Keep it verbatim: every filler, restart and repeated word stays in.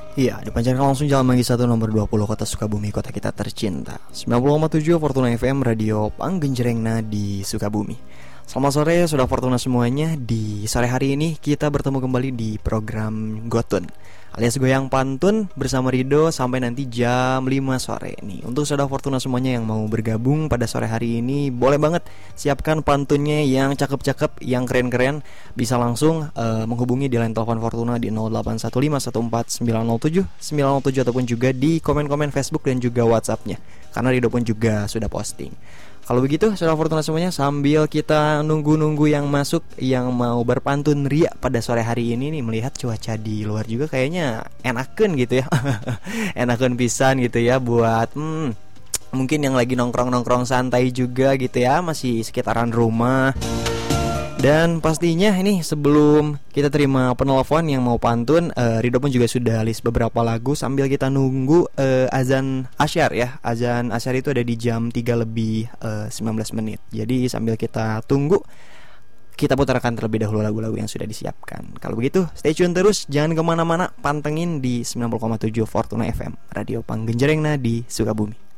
Iya, dipancarkan langsung Jalan Manggi satu nomor dua puluh Kota Sukabumi, kota kita tercinta. sembilan puluh koma tujuh Fortuna F M, radio Panggenjrengna di Sukabumi. Selamat sore Saudara Fortuna semuanya. Di sore hari ini kita bertemu kembali di program Gotun alias Goyang Pantun bersama Rido sampai nanti jam lima sore nih. Untuk Saudara Fortuna semuanya yang mau bergabung pada sore hari ini, boleh banget siapkan pantunnya yang cakep-cakep, yang keren-keren. Bisa langsung uh, menghubungi di line telepon Fortuna di nol delapan satu lima satu empat sembilan nol tujuh sembilan nol tujuh ataupun juga di komen-komen Facebook dan juga WhatsApp-nya, karena Rido pun juga sudah posting. Kalau begitu, Saudara Fortuna semuanya, sambil kita nunggu-nunggu yang masuk, yang mau berpantun ria pada sore hari ini nih, melihat cuaca di luar juga kayaknya enakeun gitu ya. Enakeun pisan gitu ya buat hmm, mungkin yang lagi nongkrong-nongkrong santai juga gitu ya, masih sekitaran rumah. Dan pastinya ini sebelum kita terima penelpon yang mau pantun, uh, Rido pun juga sudah list beberapa lagu sambil kita nunggu uh, azan asyar ya. Azan asyar itu ada di jam tiga lebih uh, sembilan belas menit. Jadi sambil kita tunggu, kita putarkan terlebih dahulu lagu-lagu yang sudah disiapkan. Kalau begitu, stay tune terus, jangan kemana-mana, pantengin di sembilan puluh koma tujuh Fortuna F M, radio Panggenjrengna di Sukabumi.